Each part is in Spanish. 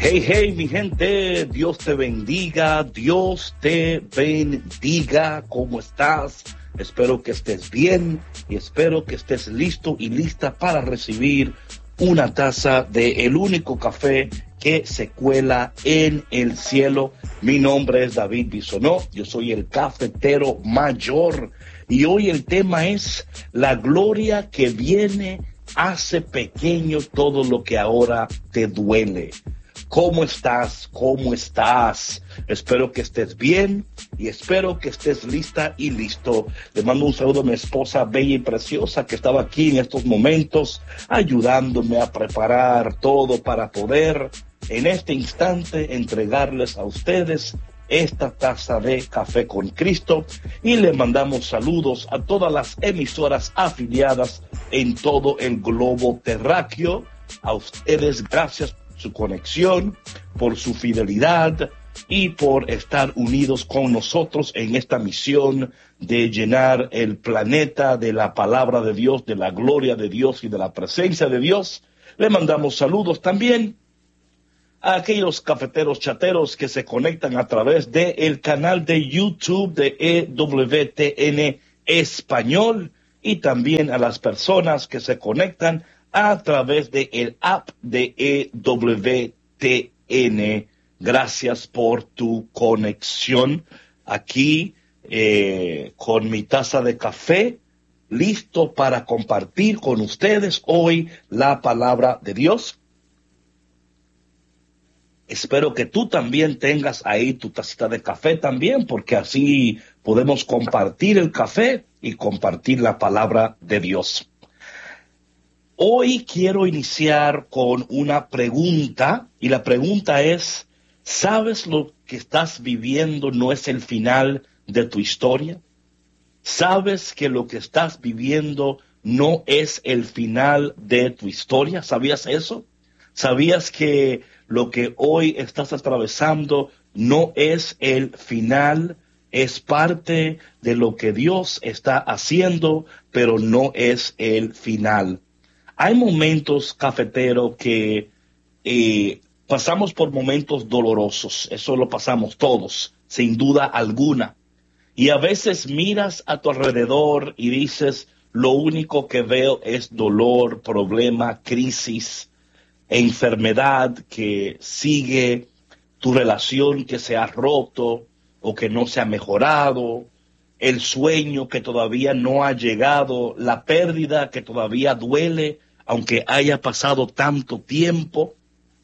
Hey, hey, mi gente, Dios te bendiga, Dios te bendiga. ¿Cómo estás? Espero que estés bien y espero que estés listo y lista para recibir una taza de el único café que se cuela en el cielo. Mi nombre es David Bisonó, yo soy el cafetero mayor y hoy el tema es la gloria que viene hace pequeño todo lo que ahora te duele. ¿Cómo estás? ¿Cómo estás? Espero que estés bien y espero que estés lista y listo. Le mando un saludo a mi esposa bella y preciosa que estaba aquí en estos momentos ayudándome a preparar todo para poder en este instante entregarles a ustedes esta taza de café con Cristo, y le mandamos saludos a todas las emisoras afiliadas en todo el globo terráqueo. A ustedes, gracias por su conexión, por su fidelidad y por estar unidos con nosotros en esta misión de llenar el planeta de la palabra de Dios, de la gloria de Dios y de la presencia de Dios. Le mandamos saludos también a aquellos cafeteros chateros que se conectan a través del canal de YouTube de EWTN Español, y también a las personas que se conectan a través del app de EWTN. Gracias por tu conexión aquí con mi taza de café, listo para compartir con ustedes hoy la palabra de Dios. Espero que tú también tengas ahí tu tacita de café también, porque así podemos compartir el café y compartir la palabra de Dios. Hoy quiero iniciar con una pregunta, y la pregunta es: ¿sabes lo que estás viviendo no es el final de tu historia? ¿Sabes que lo que estás viviendo no es el final de tu historia? ¿Sabías eso? ¿Sabías que lo que hoy estás atravesando no es el final? Es parte de lo que Dios está haciendo, pero no es el final. Hay momentos, cafetero, que pasamos por momentos dolorosos. Eso lo pasamos todos, sin duda alguna. Y a veces miras a tu alrededor y dices: lo único que veo es dolor, problema, crisis, enfermedad que sigue, tu relación que se ha roto o que no se ha mejorado, el sueño que todavía no ha llegado, la pérdida que todavía duele, aunque haya pasado tanto tiempo,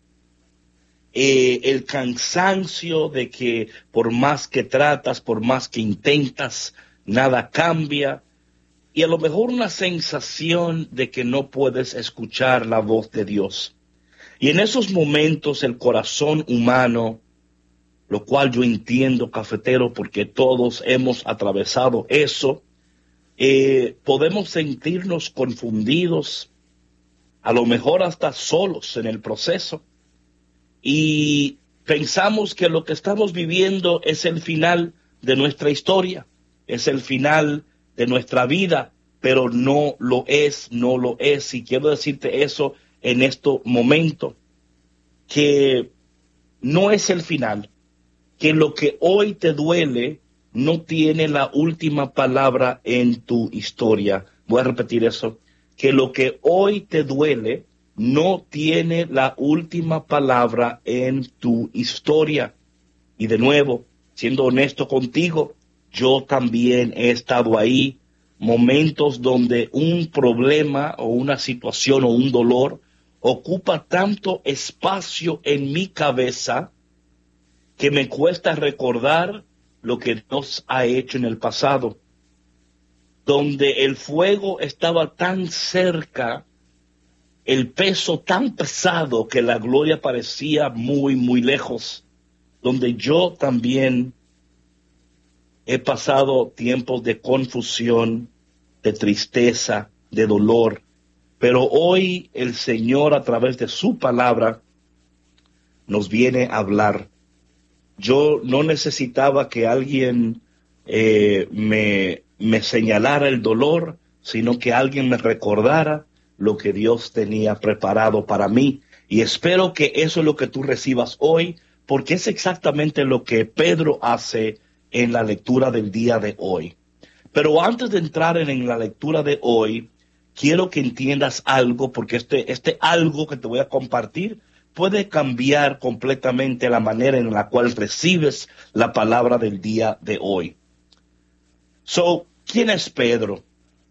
el cansancio de que por más que tratas, por más que intentas, nada cambia, y a lo mejor una sensación de que no puedes escuchar la voz de Dios. Y en esos momentos el corazón humano, lo cual yo entiendo, cafetero, porque todos hemos atravesado eso, podemos sentirnos confundidos, a lo mejor hasta solos en el proceso, y pensamos que lo que estamos viviendo es el final de nuestra historia, es el final de nuestra vida, pero no lo es, no lo es. Y quiero decirte eso en este momento, que no es el final, que lo que hoy te duele no tiene la última palabra en tu historia. Voy a repetir eso, que lo que hoy te duele no tiene la última palabra en tu historia. Y de nuevo, siendo honesto contigo, yo también he estado ahí, momentos donde un problema o una situación o un dolor ocupa tanto espacio en mi cabeza que me cuesta recordar lo que Dios ha hecho en el pasado, donde el fuego estaba tan cerca, el peso tan pesado que la gloria parecía muy, muy lejos, donde yo también he pasado tiempos de confusión, de tristeza, de dolor. Pero hoy el Señor, a través de su palabra, nos viene a hablar. Yo no necesitaba que alguien me señalara el dolor, sino que alguien me recordara lo que Dios tenía preparado para mí. Y espero que eso es lo que tú recibas hoy, porque es exactamente lo que Pedro hace en la lectura del día de hoy. Pero antes de entrar en la lectura de hoy, quiero que entiendas algo, porque este algo que te voy a compartir puede cambiar completamente la manera en la cual recibes la palabra del día de hoy. ¿Quién es Pedro?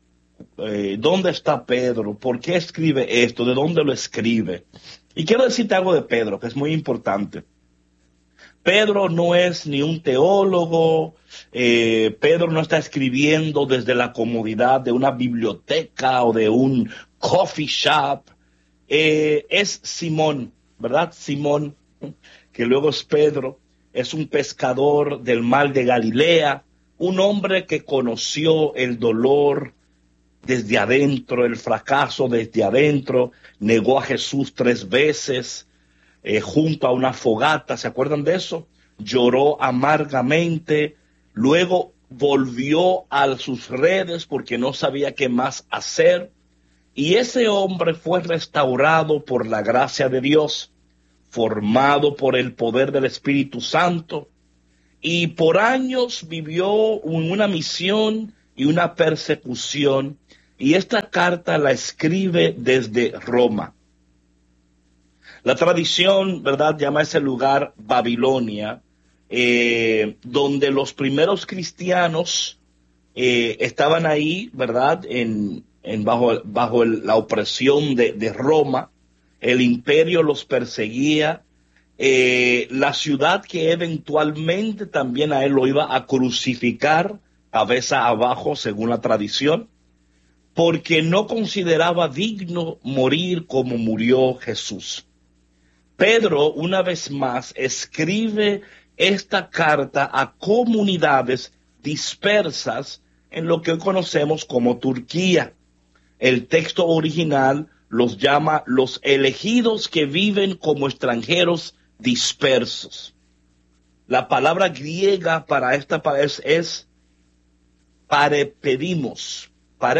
¿Dónde está Pedro? ¿Por qué escribe esto? ¿De dónde lo escribe? Y quiero decirte algo de Pedro, que es muy importante. Pedro no es ni un teólogo, Pedro no está escribiendo desde la comodidad de una biblioteca o de un coffee shop. Es Simón, ¿verdad? Simón, que luego es Pedro, es un pescador del mar de Galilea, un hombre que conoció el dolor desde adentro, el fracaso desde adentro, negó a Jesús 3 veces, junto a una fogata, ¿se acuerdan de eso? Lloró amargamente, luego volvió a sus redes porque no sabía qué más hacer, y ese hombre fue restaurado por la gracia de Dios, formado por el poder del Espíritu Santo, y por años vivió una misión y una persecución, y esta carta la escribe desde Roma. La tradición, ¿verdad?, llama a ese lugar Babilonia, donde los primeros cristianos estaban ahí, ¿verdad?, bajo la opresión de Roma. El imperio los perseguía. La ciudad que eventualmente también a él lo iba a crucificar, cabeza abajo, según la tradición, porque no consideraba digno morir como murió Jesús. Pedro, una vez más, escribe esta carta a comunidades dispersas en lo que hoy conocemos como Turquía. El texto original los llama los elegidos que viven como extranjeros dispersos. La palabra griega para esta es parepidimos,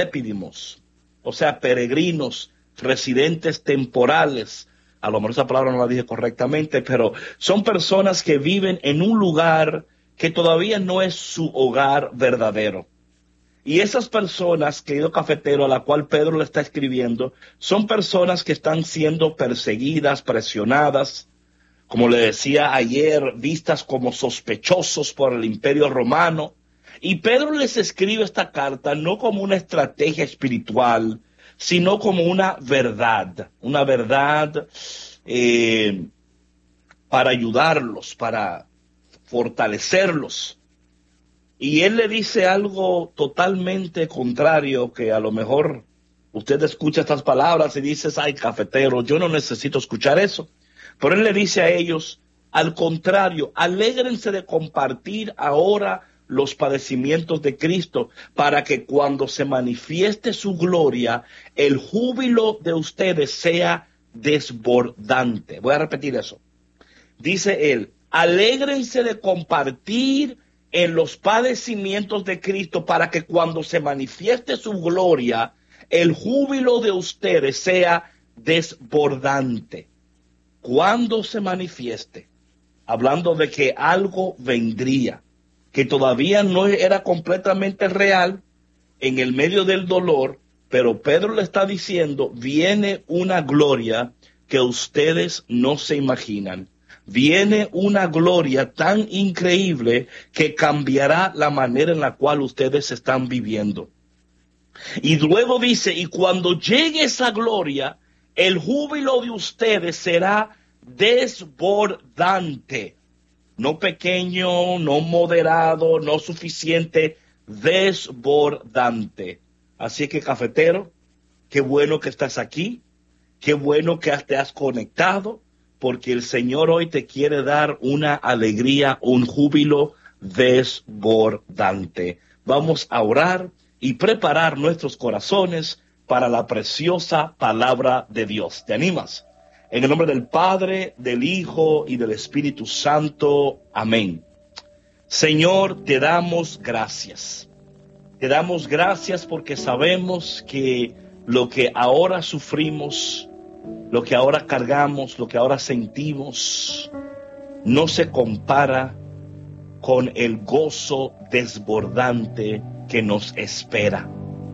o sea, peregrinos, residentes temporales. A lo mejor esa palabra no la dije correctamente, pero son personas que viven en un lugar que todavía no es su hogar verdadero. Y esas personas, querido cafetero, a la cual Pedro le está escribiendo, son personas que están siendo perseguidas, presionadas, como le decía ayer, vistas como sospechosos por el Imperio Romano. Y Pedro les escribe esta carta no como una estrategia espiritual, sino como una verdad para ayudarlos, para fortalecerlos. Y él le dice algo totalmente contrario, que a lo mejor usted escucha estas palabras y dice, ay, cafetero, yo no necesito escuchar eso. Pero él le dice a ellos, al contrario, alégrense de compartir ahora los padecimientos de Cristo, para que cuando se manifieste su gloria, el júbilo de ustedes sea desbordante. Voy a repetir eso. Dice él, alégrense de compartir en los padecimientos de Cristo, para que cuando se manifieste su gloria, el júbilo de ustedes sea desbordante. Cuando se manifieste, hablando de que algo vendría, que todavía no era completamente real, en el medio del dolor, pero Pedro le está diciendo, viene una gloria que ustedes no se imaginan. Viene una gloria tan increíble que cambiará la manera en la cual ustedes están viviendo. Y luego dice, y cuando llegue esa gloria, el júbilo de ustedes será desbordante. No pequeño, no moderado, no suficiente, desbordante. Así que, cafetero, qué bueno que estás aquí, qué bueno que te has conectado, porque el Señor hoy te quiere dar una alegría, un júbilo desbordante. Vamos a orar y preparar nuestros corazones para la preciosa palabra de Dios. ¿Te animas? En el nombre del Padre, del Hijo y del Espíritu Santo. Amén. Señor, te damos gracias. Te damos gracias porque sabemos que lo que ahora sufrimos Lo que ahora cargamos, lo que ahora sentimos, no se compara con el gozo desbordante que nos espera.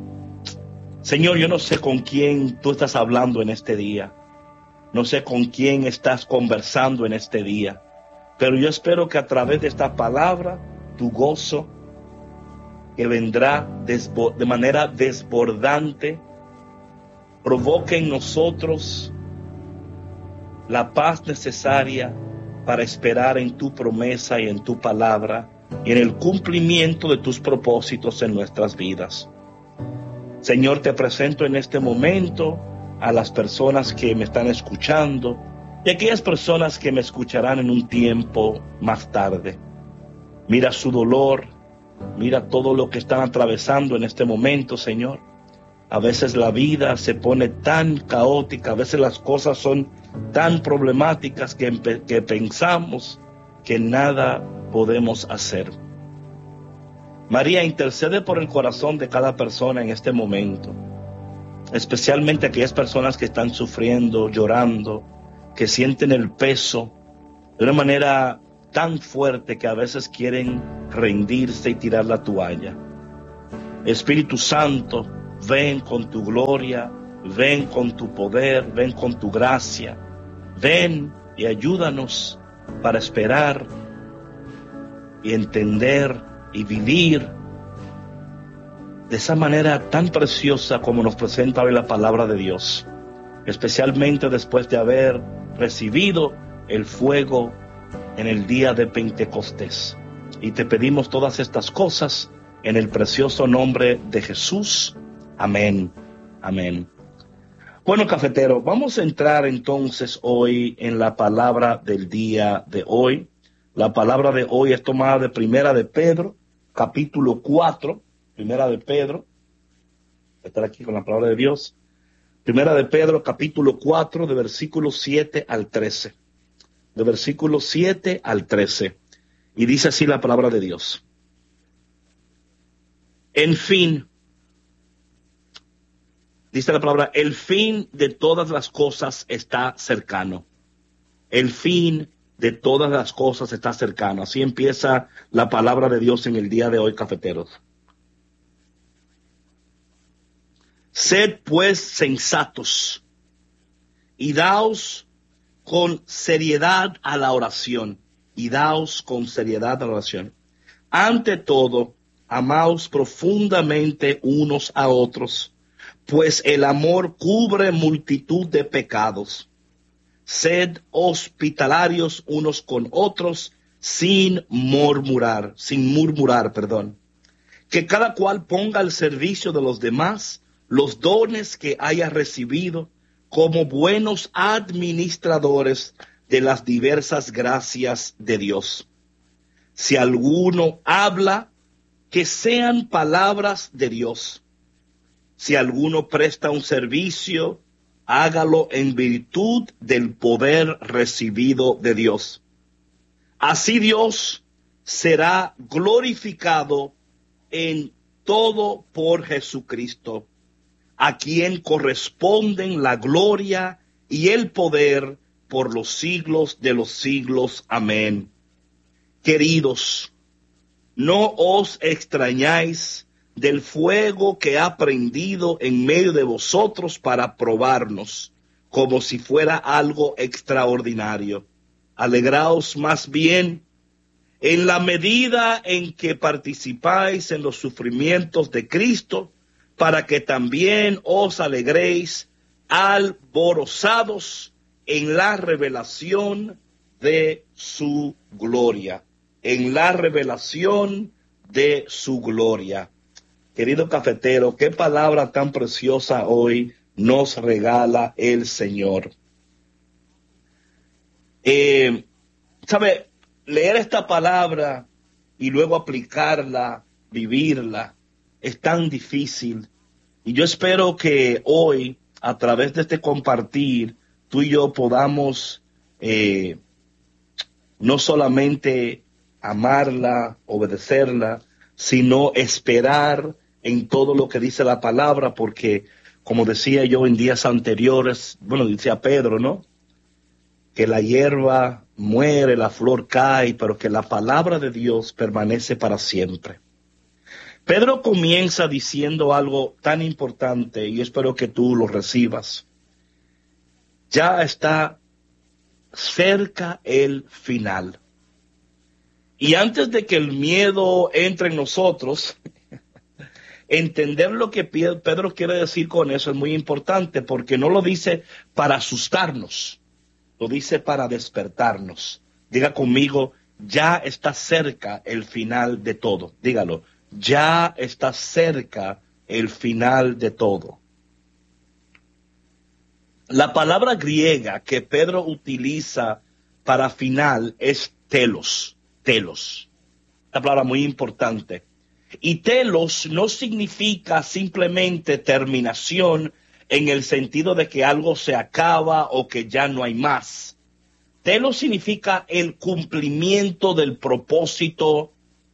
Señor, yo no sé con quién tú estás hablando en este día. No sé con quién estás conversando en este día. Pero yo espero que a través de esta palabra, tu gozo, que vendrá de manera desbordante, provoque en nosotros la paz necesaria para esperar en tu promesa y en tu palabra y en el cumplimiento de tus propósitos en nuestras vidas. Señor, te presento en este momento a las personas que me están escuchando y aquellas personas que me escucharán en un tiempo más tarde. Mira su dolor, mira todo lo que están atravesando en este momento, Señor. A veces la vida se pone tan caótica, a veces las cosas son tan problemáticas que pensamos que nada podemos hacer. María, intercede por el corazón de cada persona en este momento, especialmente aquellas personas que están sufriendo, llorando, que sienten el peso de una manera tan fuerte que a veces quieren rendirse y tirar la toalla. Espíritu Santo, ven con tu gloria, ven con tu poder, ven con tu gracia, ven y ayúdanos para esperar y entender y vivir de esa manera tan preciosa como nos presenta hoy la palabra de Dios, especialmente después de haber recibido el fuego en el día de Pentecostés. Y te pedimos todas estas cosas en el precioso nombre de Jesús. Amén. Amén. Bueno, cafetero, vamos a entrar entonces hoy en la palabra del día de hoy. La palabra de hoy es tomada de Primera de Pedro, capítulo 4. Primera de Pedro, voy a estar aquí con la palabra de Dios. Primera de Pedro, capítulo 4, de versículos 7 al 13. De versículos 7 al 13. Y dice así la palabra de Dios. En fin, dice la palabra, el fin de todas las cosas está cercano. El fin de todas las cosas está cercano. Así empieza la palabra de Dios en el día de hoy, cafeteros. Sed pues sensatos y daos con seriedad a la oración. Y daos con seriedad a la oración. Ante todo, amaos profundamente unos a otros, pues el amor cubre multitud de pecados. Sed hospitalarios unos con otros sin murmurar. Que cada cual ponga al servicio de los demás los dones que haya recibido como buenos administradores de las diversas gracias de Dios. Si alguno habla, que sean palabras de Dios. Si alguno presta un servicio, hágalo en virtud del poder recibido de Dios. Así Dios será glorificado en todo por Jesucristo, a quien corresponden la gloria y el poder por los siglos de los siglos. Amén. Queridos, no os extrañáis del fuego que ha prendido en medio de vosotros para probarnos, como si fuera algo extraordinario. Alegraos más bien en la medida en que participáis en los sufrimientos de Cristo, para que también os alegréis alborozados en la revelación de su gloria. En la revelación de su gloria. Querido cafetero, qué palabra tan preciosa hoy nos regala el Señor. ¿Sabe? Leer esta palabra y luego aplicarla, vivirla, es tan difícil. Y yo espero que hoy, a través de este compartir, tú y yo podamos no solamente amarla, obedecerla, sino esperar en todo lo que dice la palabra, porque como decía yo en días anteriores, bueno, decía Pedro, ¿no? Que la hierba muere, la flor cae, pero que la palabra de Dios permanece para siempre. Pedro comienza diciendo algo tan importante y espero que tú lo recibas. Ya está cerca el final. Y antes de que el miedo entre en nosotros, entender lo que Pedro quiere decir con eso es muy importante, porque no lo dice para asustarnos, lo dice para despertarnos. Diga conmigo, ya está cerca el final de todo. Dígalo, ya está cerca el final de todo. La palabra griega que Pedro utiliza para final es telos, telos. Una palabra muy importante. Y telos no significa simplemente terminación en el sentido de que algo se acaba o que ya no hay más. Telos significa el cumplimiento del propósito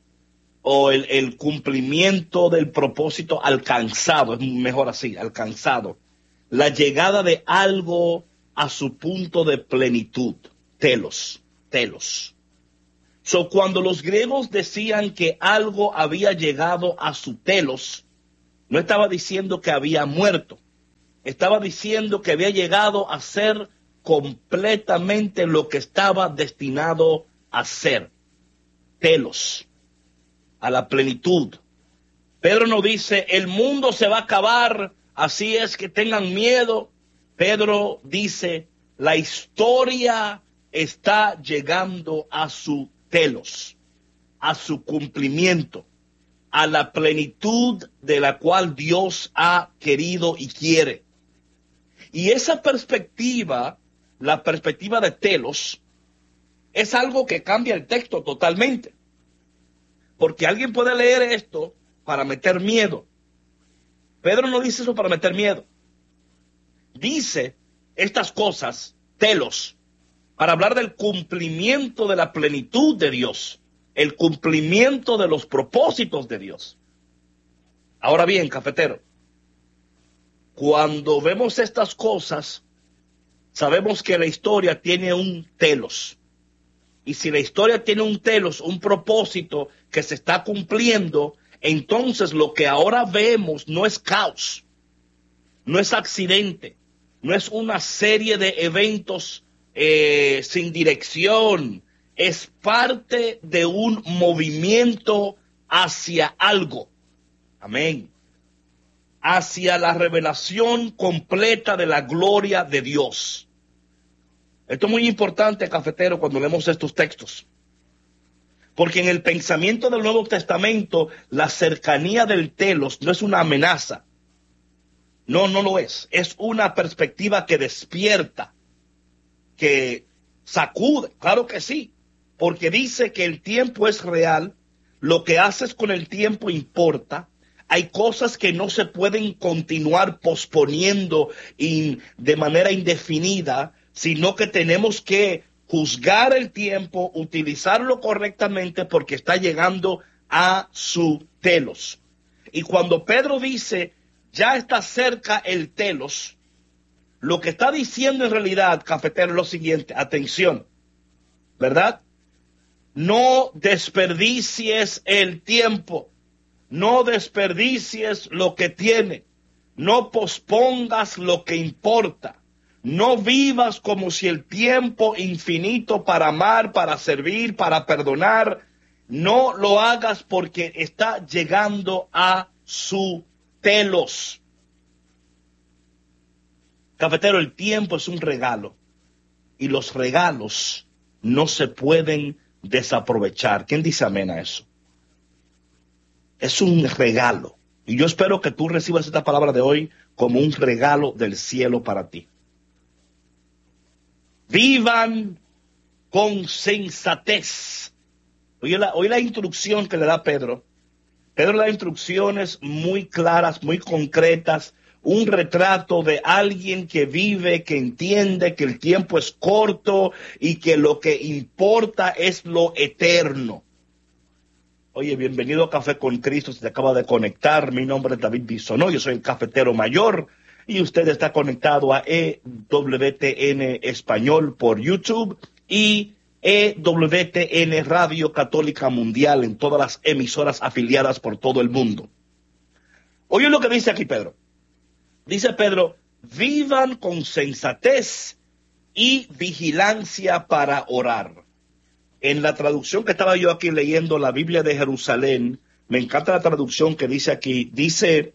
o el cumplimiento del propósito alcanzado, es mejor así, alcanzado. La llegada de algo a su punto de plenitud. Telos, telos. Cuando los griegos decían que algo había llegado a su telos, no estaba diciendo que había muerto. Estaba diciendo que había llegado a ser completamente lo que estaba destinado a ser. Telos, a la plenitud. Pedro no dice, el mundo se va a acabar, así es que tengan miedo. Pedro dice, la historia está llegando a su telos, a su cumplimiento, a la plenitud de la cual Dios ha querido y quiere. Y esa perspectiva, la perspectiva de telos, es algo que cambia el texto totalmente. Porque alguien puede leer esto para meter miedo. Pedro no dice eso para meter miedo. Dice estas cosas, telos, para hablar del cumplimiento de la plenitud de Dios, el cumplimiento de los propósitos de Dios. Ahora bien, cafetero, cuando vemos estas cosas, sabemos que la historia tiene un telos. Y si la historia tiene un telos, un propósito que se está cumpliendo, entonces lo que ahora vemos no es caos, no es accidente, no es una serie de eventos sin dirección, es parte de un movimiento hacia algo. Amén. Hacia la revelación completa de la gloria de Dios. Esto es muy importante, cafetero, cuando leemos estos textos. Porque en el pensamiento del Nuevo Testamento, la cercanía del telos no es una amenaza. No, no lo es. Es una perspectiva que despierta, que sacude. Claro que sí. Porque dice que el tiempo es real. Lo que haces con el tiempo importa. Hay cosas que no se pueden continuar posponiendo de manera indefinida, sino que tenemos que juzgar el tiempo, utilizarlo correctamente porque está llegando a su telos. Y cuando Pedro dice, ya está cerca el telos, lo que está diciendo en realidad, cafetero, es lo siguiente, atención, ¿verdad? No desperdicies el tiempo, no desperdicies lo que tiene, no pospongas lo que importa. No vivas como si el tiempo infinito para amar, para servir, para perdonar, no lo hagas porque está llegando a su telos. Cafetero, el tiempo es un regalo y los regalos no se pueden desaprovechar. ¿Quién dice amén a eso? Es un regalo y yo espero que tú recibas esta palabra de hoy como un regalo del cielo para ti. Vivan con sensatez. Oye la instrucción que le da Pedro. Pedro le da instrucciones muy claras, muy concretas, un retrato de alguien que vive, que entiende que el tiempo es corto y que lo que importa es lo eterno. Oye, bienvenido a Café con Cristo, si te acaba de conectar, mi nombre es David Bisonó, yo soy el cafetero mayor y usted está conectado a EWTN Español por YouTube y EWTN Radio Católica Mundial en todas las emisoras afiliadas por todo el mundo. Oye lo que dice aquí Pedro. Dice Pedro, vivan con sensatez y vigilancia para orar. En la traducción que estaba yo aquí leyendo, la Biblia de Jerusalén, me encanta la traducción que dice aquí, dice,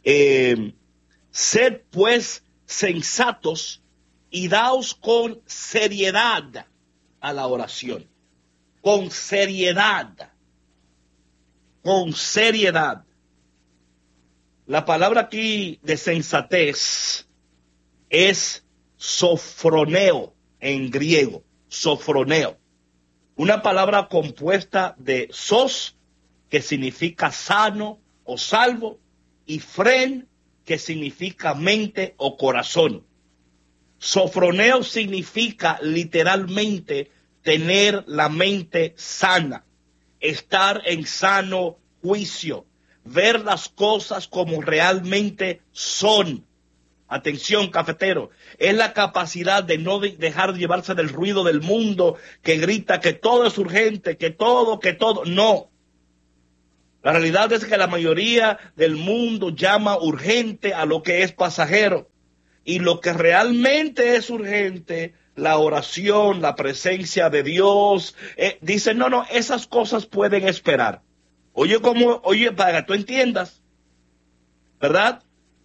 sed pues sensatos y daos con seriedad a la oración. Con seriedad. Con seriedad. La palabra aquí de sensatez es sofroneo en griego. Sofroneo. Una palabra compuesta de sos, que significa sano o salvo, y fren, que significa mente o corazón. Sofroneo significa literalmente tener la mente sana, estar en sano juicio, ver las cosas como realmente son. Atención, cafetero, es la capacidad de no dejar llevarse del ruido del mundo que grita que todo es urgente, que todo. No. La realidad es que la mayoría del mundo llama urgente a lo que es pasajero. Y lo que realmente es urgente, la oración, la presencia de Dios, dice, no, esas cosas pueden esperar. Oye, para que tú entiendas, ¿verdad?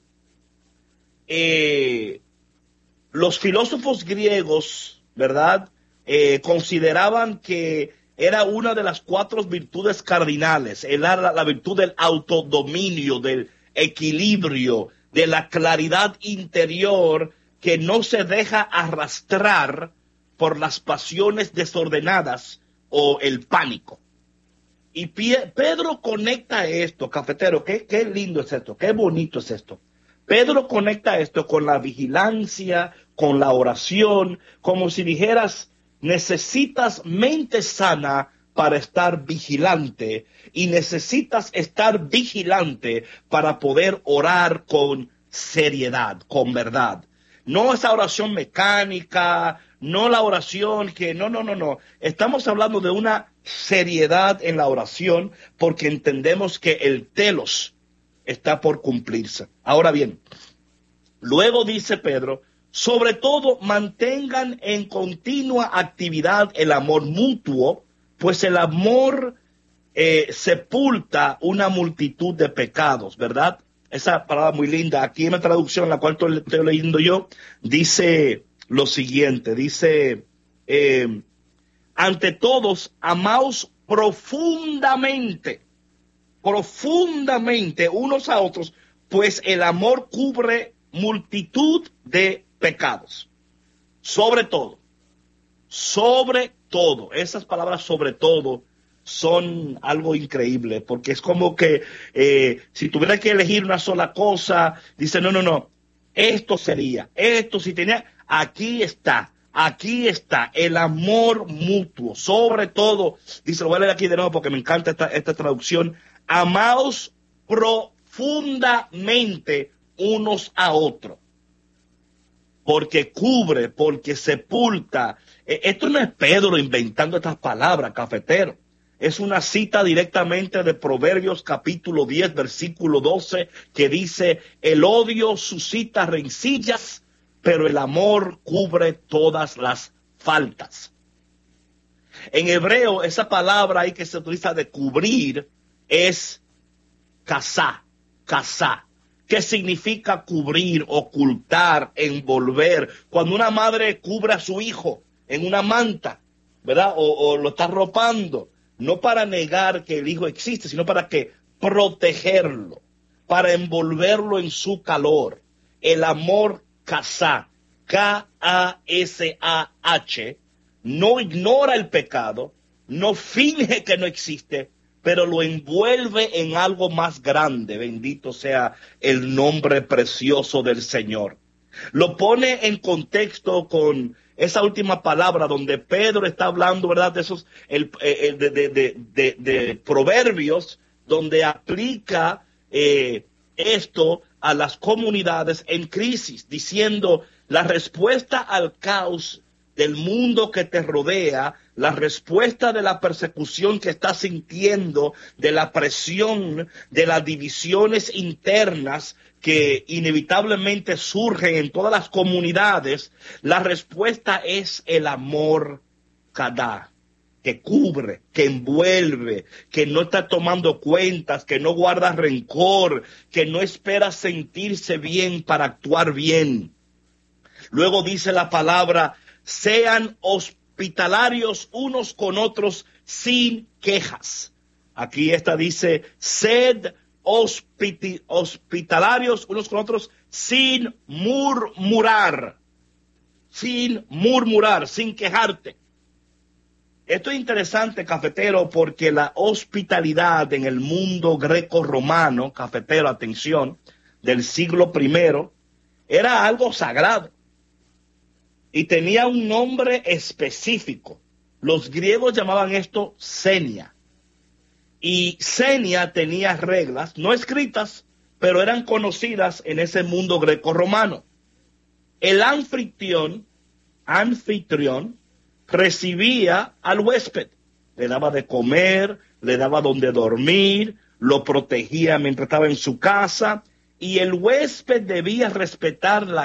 Los filósofos griegos, ¿verdad? Consideraban que era una de las 4 virtudes cardinales, era la virtud del autodominio, del equilibrio, de la claridad interior que no se deja arrastrar por las pasiones desordenadas o el pánico. Y Pedro conecta esto, cafetero, qué lindo es esto, qué bonito es esto. Pedro conecta esto con la vigilancia, con la oración, como si dijeras, necesitas mente sana para estar vigilante y necesitas estar vigilante para poder orar con seriedad, con verdad. No esa oración mecánica, no la oración que, no. Estamos hablando de una seriedad en la oración porque entendemos que el telos está por cumplirse. Ahora bien, luego dice Pedro, sobre todo mantengan en continua actividad el amor mutuo, pues el amor sepulta una multitud de pecados, ¿verdad? Esa palabra muy linda. Aquí en la traducción, la cual estoy leyendo yo, dice lo siguiente, dice, ante todos, amaos profundamente unos a otros, pues el amor cubre multitud de pecados. Sobre todo, esas palabras sobre todo son algo increíble, porque es como que si tuviera que elegir una sola cosa, dice, no, esto si tenía, aquí está el amor mutuo, sobre todo, dice, lo voy a leer aquí de nuevo porque me encanta esta traducción, amaos profundamente unos a otros, porque cubre, porque sepulta. Esto no es Pedro inventando estas palabras, cafetero. Es una cita directamente de Proverbios capítulo 10, versículo 12, que dice, el odio suscita rencillas, pero el amor cubre todas las faltas. En hebreo, esa palabra ahí que se utiliza de cubrir es kasá, que significa cubrir, ocultar, envolver. Cuando una madre cubre a su hijo en una manta, ¿verdad? O lo está arropando, no para negar que el hijo existe, sino para protegerlo, para envolverlo en su calor. El amor kasá, K-A-S-A-H, no ignora el pecado, no finge que no existe, pero lo envuelve en algo más grande. Bendito sea el nombre precioso del Señor. Lo pone en contexto con esa última palabra donde Pedro está hablando, ¿verdad? De esos de proverbios, donde aplica esto a las comunidades en crisis, diciendo: la respuesta al caos del mundo que te rodea, la respuesta de la persecución que estás sintiendo, de la presión, de las divisiones internas que inevitablemente surgen en todas las comunidades, la respuesta es el amor Kadá, que cubre, que envuelve, que no está tomando cuentas, que no guarda rencor, que no espera sentirse bien para actuar bien. Luego dice la palabra: sean hospitalarios unos con otros sin quejas. Aquí esta dice: sed hospitalarios unos con otros sin murmurar, sin quejarte. Esto es interesante, cafetero, porque la hospitalidad en el mundo greco-romano, cafetero, atención, del siglo I, era algo sagrado y tenía un nombre específico. Los griegos llamaban esto xenia. Y xenia tenía reglas, no escritas, pero eran conocidas en ese mundo greco-romano. El anfitrión recibía al huésped, le daba de comer, le daba donde dormir, lo protegía mientras estaba en su casa, y el huésped debía respetar la